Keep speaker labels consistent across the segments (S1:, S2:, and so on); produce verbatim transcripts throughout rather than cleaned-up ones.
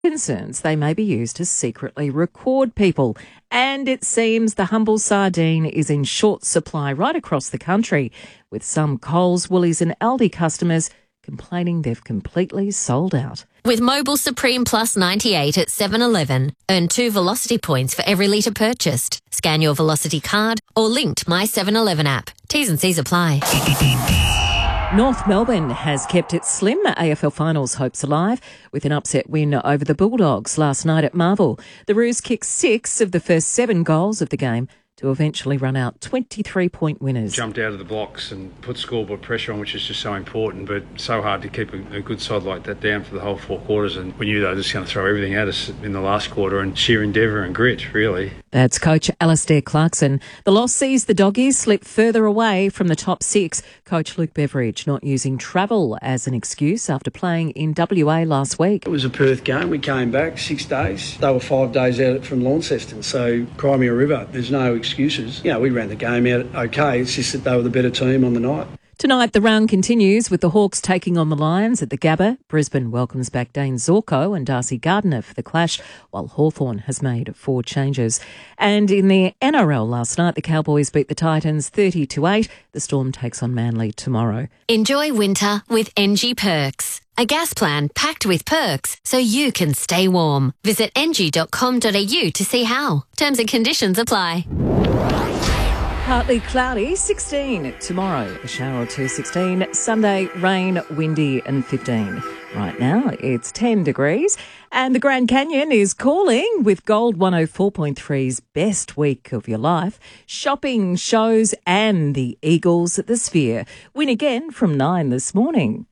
S1: concerns they may be used to secretly record people. And it seems the humble sardine is in short supply right across the country, with some Coles, Woolies and Aldi customers complaining they've completely sold out.
S2: With Mobil Supreme Plus ninety-eight at seven eleven, earn two Velocity points for every litre purchased. Scan your Velocity card or link to My seven eleven app. T's and C's apply.
S1: North Melbourne has kept its slim A F L Finals hopes alive with an upset win over the Bulldogs last night at Marvel. The Roos kicked six of the first seven goals of the game to eventually run out twenty-three point winners.
S3: Jumped out of the blocks and put scoreboard pressure on, which is just so important, but so hard to keep a, a good side like that down for the whole four quarters. And we knew they were just going to throw everything at us in the last quarter, and sheer endeavour and grit, really.
S1: That's coach Alastair Clarkson. The loss sees the Doggies slip further away from the top six. Coach Luke Beveridge not using travel as an excuse after playing in W A last week.
S4: It was a Perth game. We came back six days. They were five days out from Launceston, so Crimea River, there's no excuses. You know, we ran the game out okay. It's just that they were the better team on the night.
S1: Tonight, the round continues with the Hawks taking on the Lions at the Gabba. Brisbane welcomes back Dane Zorko and Darcy Gardiner for the clash, while Hawthorn has made four changes. And in the N R L last night, the Cowboys beat the Titans thirty to eight. The Storm takes on Manly tomorrow.
S2: Enjoy winter with N G Perks. A gas plan packed with perks so you can stay warm. Visit n g dot com dot a u to see how. Terms and conditions apply.
S1: Partly cloudy, sixteen. Tomorrow, a shower or two, sixteen. Sunday, rain, windy and fifteen. Right now, it's ten degrees. And the Grand Canyon is calling with Gold one oh four point three's best week of your life. Shopping, shows and the Eagles at the Sphere. Win again from nine this morning.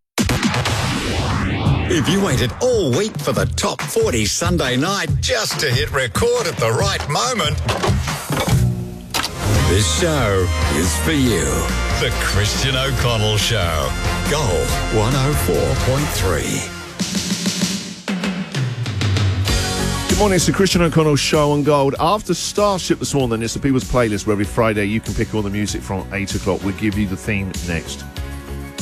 S5: If you waited all week for the Top forty Sunday night just to hit record at the right moment, this show is for you. The Christian O'Connell Show. Gold one oh four point three.
S6: Good morning, it's the Christian O'Connell Show on Gold. After Starship this morning, it's the People's Playlist where every Friday you can pick all the music from eight o'clock. We'll give you the theme next.